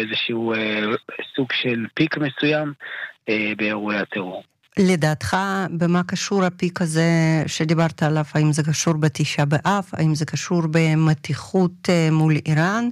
איזשהו סוג של פיק מסוים באירועי הטרור. לדעתך, במה קשור הפיק הזה שדיברת עליו? האם זה קשור בתשעה באב? האם זה קשור במתיחות מול איראן?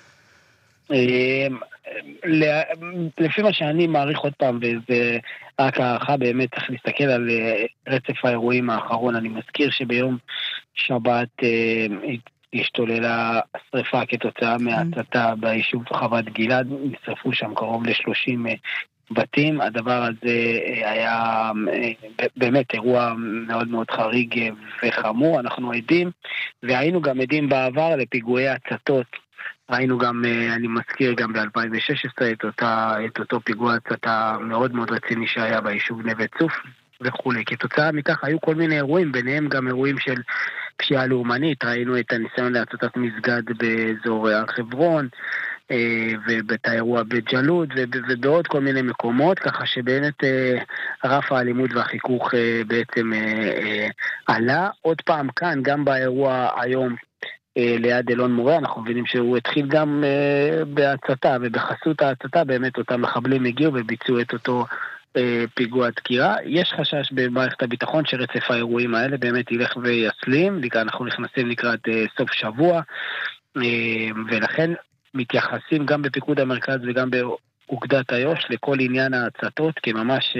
לפי מה שאני מעריך עוד פעם, וזה רק הערכה, באמת צריך להסתכל על רצף האירועים האחרון. אני מזכיר שביום שבת השתוללה שריפה כתוצאה מהצתה ביישוב חוות גלעד, נשרפו שם קרוב ל-30 בתים. הדבר הזה היה באמת אירוע מאוד מאוד חריג וחמור. אנחנו עדים, והיינו גם עדים בעבר לפיגועי הצתות. ראינו גם, אני מזכיר גם ב-2016 את אותו פיגוע הצתה מאוד מאוד רציני שהיה ביישוב נווה צוף וכו'. כתוצאה מכך היו כל מיני אירועים, ביניהם גם אירועים של פשיעה לאומנית. ראינו את הניסיון להצתת מסגד באזור הר חברון, ואת האירוע בג'לוד ובעוד כל מיני מקומות, ככה שבאמת רף האלימות והחיכוך בעצם עלה. עוד פעם כאן, גם באירוע היום ליד אלון מורה, אנחנו מבינים שהוא התחיל גם בהצתה, ובחסות ההצתה באמת אותם מחבלים הגיעו וביצעו את אותו פיגוע דקירה. יש חשש במערכת הביטחון שרצף האירועים האלה באמת ילך ויסלים, אנחנו נכנסים לקראת סוף שבוע, ולכן מתייחסים גם בפיקוד המרכז וגם באוגדת איו"ש לכל עניין ההצתות כממש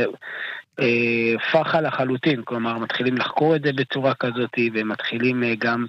פחה לחלוטין. כלומר, מתחילים לחקור את זה בצורה כזאת, ומתחילים גם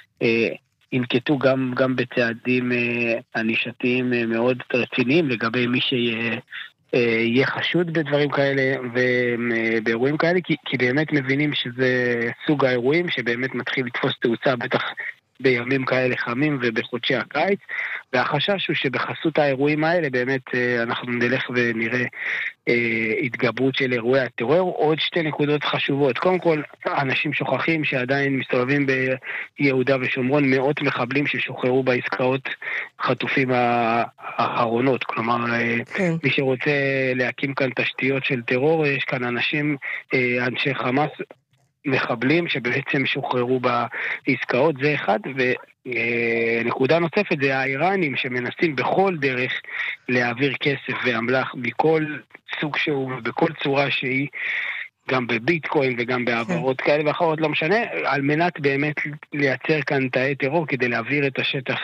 ינקטו גם בצעדים ענישתיים מאוד רציניים לגבי מי שיהיה חשוד בדברים כאלה ובאירועים כאלה, כי באמת מבינים שזה סוג האירועים שבאמת מתחיל לתפוס תאוצה, בטח בימים כאלה חמים ובחודשי הקיץ, והחשש הוא שבחסות האירועים האלה באמת אנחנו נלך ונראה התגברות של אירועי הטרור. עוד שתי נקודות חשובות. קודם כל, אנשים שוכחים שעדיין מסתובבים ביהודה ושומרון מאות מחבלים ששוחררו בעסקאות חטופים האחרונות. כלומר, מי שרוצה להקים כאן תשתיות של טרור, יש כאן אנשי חמאס, מחבלים שבעצם שוחררו בעסקאות. זה אחד. ונקודה נוספת זה האיראנים שמנסים בכל דרך להעביר כסף ואמל"ח בכל סוג שהוא ובכל צורה שהיא, גם בביטקוין וגם בעברות כאלה ואחרות, לא משנה, על מנת באמת לייצר כאן תאי טרור כדי להעביר את השטח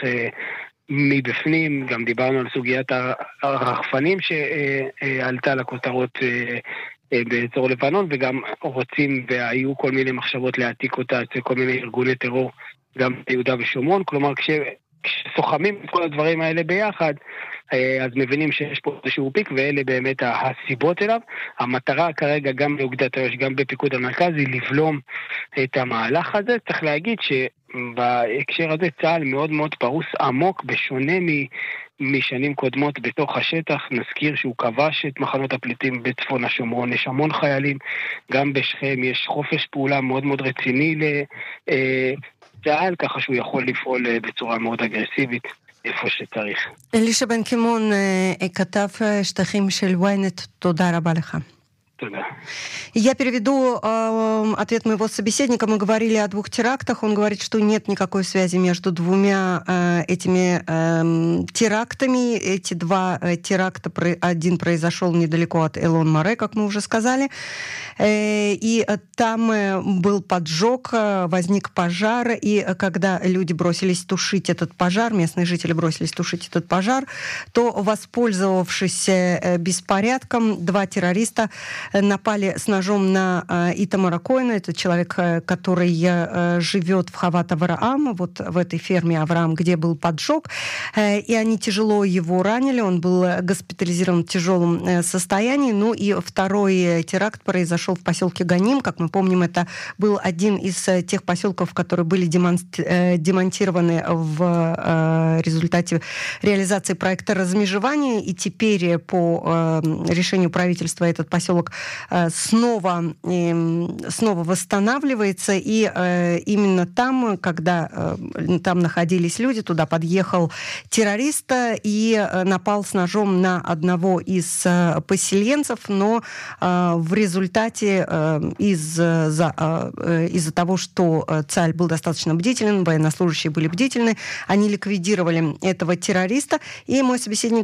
מבפנים. גם דיברנו על סוגיית הרחפנים שעלתה לכותרות באזור לבנון, וגם רוצים, והיו כל מיני מחשבות להעתיק אותה אצל כל מיני ארגוני טרור גם ביהודה ושומרון. כלומר, כשסוחמים את כל הדברים האלה ביחד, אז מבינים שיש פה איזשהו פיק, ואלה באמת הסיבות אליו. המטרה כרגע גם באוגדת איו"ש, גם בפיקוד המרכז, היא לבלום את המהלך הזה. צריך להגיד שבהקשר הזה צה"ל מאוד מאוד פרוס עמוק, בשונה משנים קודמות בתוך השטח. נזכיר שהוא כבש את מחנות הפליטים בצפון השומרון, יש המון חיילים, גם בשכם יש חופש פעולה מאוד מאוד רציני לצה"ל, ככה שהוא יכול לפעול בצורה מאוד אגרסיבית איפה שצריך. אלישע בן קימון, כתב שטחים של ynet, תודה רבה לך. Я переведу ответ моего собеседника. Мы говорили о 2 терактах. Он говорит, что нет никакой связи между двумя этими терактами. Эти 2 теракта, один произошел недалеко от Элон-Море, как мы уже сказали. И там был поджог, возник пожар. И когда люди бросились тушить этот пожар, местные жители бросились тушить этот пожар, то, воспользовавшись беспорядком, 2 террориста напали с ножом на Итамара Коэна. Это человек, который живет в Хават-Авраам, вот в этой ферме Авраам, где был поджог. И они тяжело его ранили. Он был госпитализирован в тяжелом состоянии. Ну и второй теракт произошел в поселке Ганим. Как мы помним, это был один из тех поселков, которые были демонтированы в результате реализации проекта размежевания. И теперь по решению правительства этот поселок снова восстанавливается, и именно там, когда там находились люди, туда подъехал террорист и напал с ножом на одного из поселенцев, но в результате из-за того, что царь был достаточно бдителен, военнослужащие были бдительны, они ликвидировали этого террориста, и мой собеседник